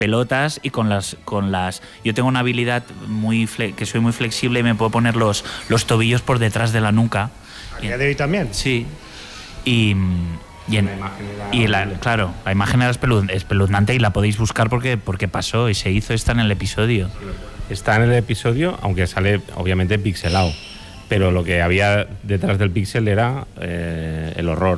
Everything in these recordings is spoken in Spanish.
pelotas y yo tengo una habilidad que soy muy flexible y me puedo poner los tobillos por detrás de la nuca. ¿A día de hoy también? Sí. Claro, la imagen era espeluznante y la podéis buscar porque pasó y se hizo, está en el episodio. Está en el episodio, aunque sale obviamente pixelado. Pero lo que había detrás del píxel era el horror.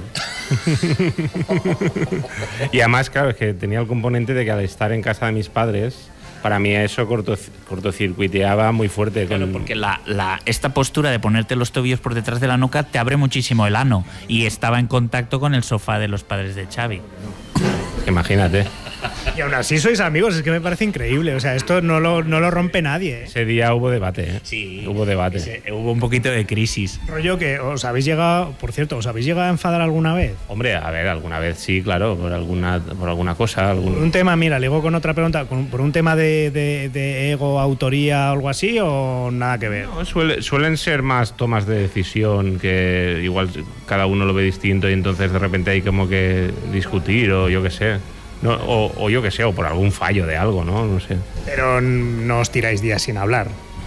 Y además, claro, es que tenía el componente de que al estar en casa de mis padres, para mí eso cortocircuiteaba muy fuerte. Claro, porque esta postura de ponerte los tobillos por detrás de la nuca te abre muchísimo el ano. Y estaba en contacto con el sofá de los padres de Xavi. Imagínate. Y aún así sois amigos, es que me parece increíble. O sea, esto no lo rompe nadie, ¿eh? Ese día hubo debate, ¿eh? Sí. Hubo debate. Hubo un poquito de crisis. Rollo que os habéis llegado a enfadar alguna vez. Hombre, a ver, alguna vez sí, claro, por alguna cosa. Por un tema, mira, le digo con otra pregunta, ¿por un tema de ego, autoría o algo así o nada que ver? No, suelen ser más tomas de decisión que igual cada uno lo ve distinto y entonces de repente hay como que discutir o yo qué sé. No, o yo que sé, o por algún fallo de algo, ¿no? No sé. Pero no os tiráis días sin hablar.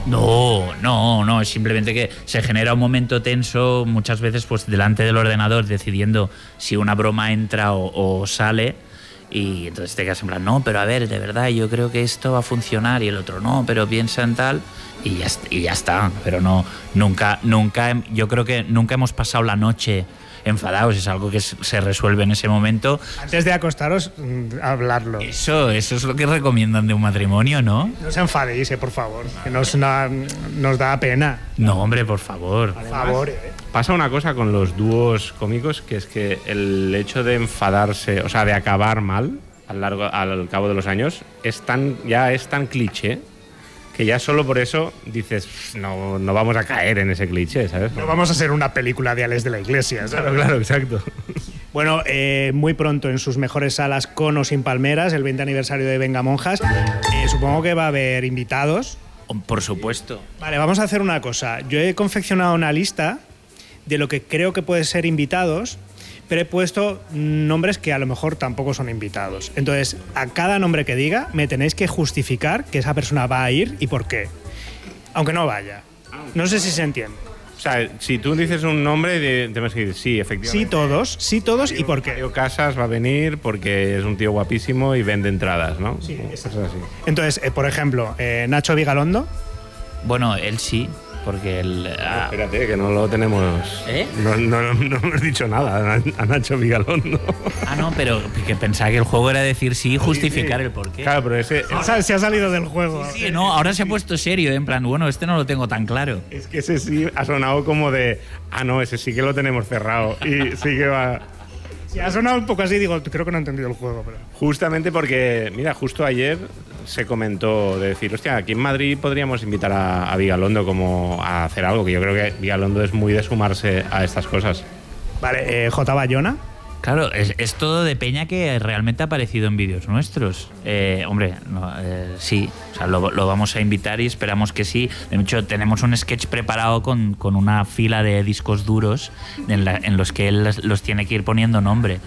No, es simplemente que se genera un momento tenso muchas veces pues delante del ordenador decidiendo si una broma entra o sale y entonces te quedas en plan, no, pero a ver, de verdad, yo creo que esto va a funcionar y el otro no, pero piensa en tal y ya está, pero nunca, yo creo que nunca hemos pasado la noche enfadados, es algo que se resuelve en ese momento. Antes de acostaros, hablarlo. Eso es lo que recomiendan de un matrimonio, ¿no? No os enfadéis, por favor, que nos da pena. No, hombre, por favor. Por favor, Pasa una cosa con los dúos cómicos, que es que el hecho de enfadarse, o sea, de acabar mal al cabo de los años, ya es tan cliché que ya solo por eso dices, no vamos a caer en ese cliché, ¿sabes? No vamos a hacer una película de Alex de la Iglesia, ¿sabes? Claro, exacto. Bueno, muy pronto en sus mejores salas, con o sin palmeras, el 20 aniversario de Vengamonjas. Supongo que va a haber invitados. Por supuesto. Vale, vamos a hacer una cosa. Yo he confeccionado una lista de lo que creo que pueden ser invitados, pero he puesto nombres que a lo mejor tampoco son invitados. Entonces, a cada nombre que diga, me tenéis que justificar que esa persona va a ir y por qué. Aunque no vaya. No sé si se entiende. O sea, si tú dices un nombre, tenemos que decir sí, efectivamente. Sí todos y por qué. Mario Casas va a venir porque es un tío guapísimo y vende entradas, ¿no? Sí, eso es así. Entonces, por ejemplo, Nacho Vigalondo. Bueno, él sí. Porque espérate, que no lo tenemos. ¿Eh? No hemos dicho nada a Nacho Vigalondo. No, pero que pensaba que el juego era decir sí y justificar el porqué. Claro, pero se ha salido del juego. Sí, no, ahora se ha puesto serio, en plan, bueno, este no lo tengo tan claro. Es que ese sí ha sonado como de, no, ese sí que lo tenemos cerrado y sí que va. Sí, ha sonado un poco así, digo, creo que no he entendido el juego. Pero... Justamente porque, mira, justo ayer se comentó de decir, hostia, aquí en Madrid podríamos invitar a Vigalondo como a hacer algo, que yo creo que Vigalondo es muy de sumarse a estas cosas. Vale, J. Bayona. Claro, es todo de peña que realmente ha aparecido en vídeos nuestros. Hombre, sí, o sea, lo vamos a invitar y esperamos que sí. De hecho, tenemos un sketch preparado con una fila de discos duros en los que él los tiene que ir poniendo nombre.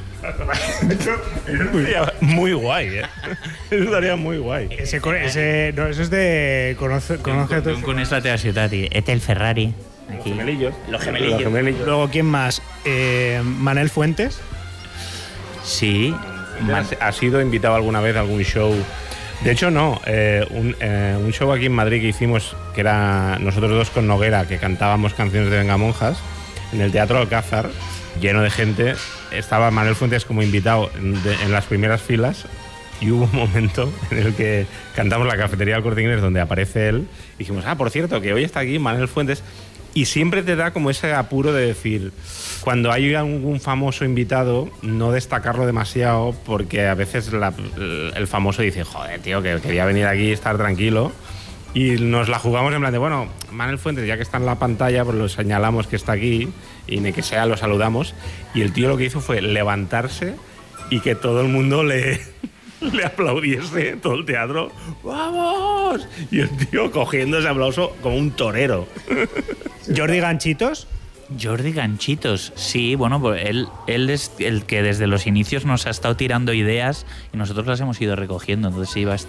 Muy guay, ¿eh? Eso estaría muy guay. Eso es de... Con esta te ciudad, este el Ferrari. Aquí. Los gemelillos. Luego, ¿quién más? Manel Fuentes. Sí. ¿Ha sido invitado alguna vez a algún show? De hecho, no. Un show aquí en Madrid que hicimos, que era nosotros dos con Noguera, que cantábamos canciones de Vengamonjas, en el Teatro Alcázar, lleno de gente. Estaba Manel Fuentes como invitado en las primeras filas y hubo un momento en el que cantamos La Cafetería del Corte Inglés, donde aparece él, y dijimos, por cierto, que hoy está aquí Manel Fuentes. Y siempre te da como ese apuro de decir, cuando hay algún famoso invitado, no destacarlo demasiado, porque a veces el famoso dice, joder, tío, que quería venir aquí y estar tranquilo. Y nos la jugamos en plan de, bueno, Manel Fuentes, ya que está en la pantalla, pues lo señalamos que está aquí y ni que sea lo saludamos. Y el tío lo que hizo fue levantarse y que todo el mundo le aplaudiese, todo el teatro, ¡vamos! Y el tío cogiendo ese aplauso como un torero. Jordi Ganchitos. Jordi Ganchitos, sí, bueno, pues él es el que desde los inicios nos ha estado tirando ideas y nosotros las hemos ido recogiendo, entonces sí, va a